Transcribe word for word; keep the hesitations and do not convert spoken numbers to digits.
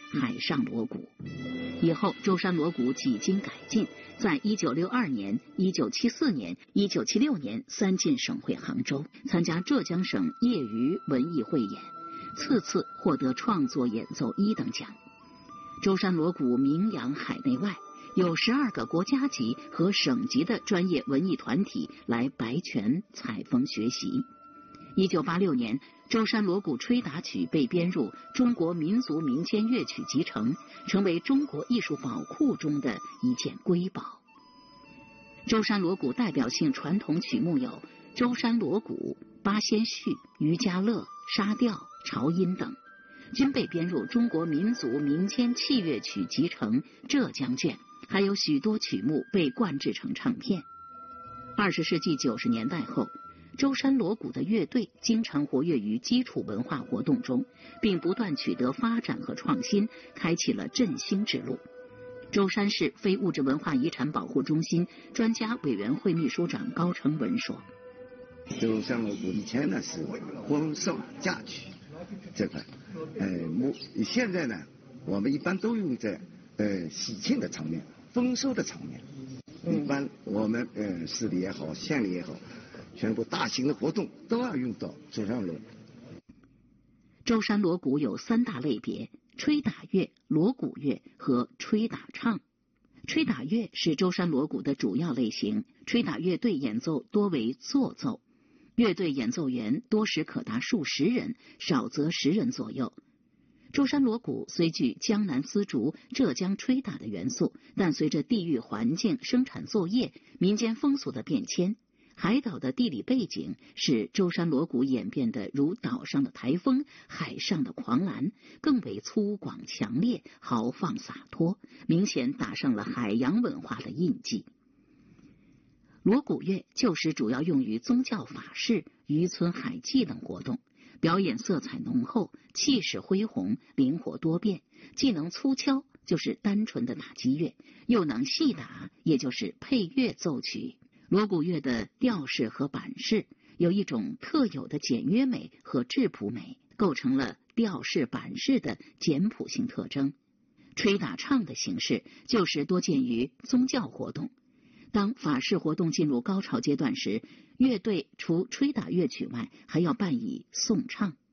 海上锣鼓。以后舟山锣鼓几经改进，在一九六二年、一九七四年、一九七六年三进省会杭州，参加浙江省业余文艺汇演，次次获得创作演奏一等奖。舟山锣鼓名扬海内外，有十二个国家级和省级的专业文艺团体来白泉采风学习。一九八六年，舟山锣鼓吹打曲被编入中国民族民间乐曲集成，成为中国艺术宝库中的一件瑰宝。舟山锣鼓代表性传统曲目有舟山锣鼓、八仙序、渔家乐、沙调、潮音等，均被编入中国民族民间器乐曲集成浙江卷，还有许多曲目被灌制成唱片。二十世纪九十年代后，舟山锣鼓的乐队经常活跃于基础文化活动中，并不断取得发展和创新，开启了振兴之路。舟山市非物质文化遗产保护中心专家委员会秘书长高成文说： 舟山锣鼓以前呢是婚丧嫁娶这块，呃，现在呢我们一般都用在呃喜庆的场面、丰收的场面。一般我们呃市里也好、县里也好，全国大型的活动都要用到舟山锣鼓。 舟山锣鼓有三大类别：吹打乐、锣鼓乐和吹打唱。吹打乐是舟山锣鼓的主要类型，吹打乐队演奏多为座奏，乐队演奏员多时可达数十人，少则十人左右。舟山锣鼓虽具江南丝竹、浙江吹打的元素，但随着地域环境、生产作业、民间风俗的变迁，海岛的地理背景使舟山锣鼓演变得如岛上的台风、海上的狂澜，更为粗犷强烈、豪放洒脱，明显打上了海洋文化的印记。锣鼓乐旧时主要用于宗教法事、渔村海祭等活动，表演色彩浓厚，气势恢宏，灵活多变，既能粗敲，就是单纯的打击乐，又能细打，也就是配乐奏曲。锣鼓乐的调式和板式有一种特有的简约美和质朴美，构成了调式板式的简朴性特征。吹打唱的形式旧时多见于宗教活动，当法事活动进入高潮阶段时，乐队除吹打乐曲外，还要伴以颂唱。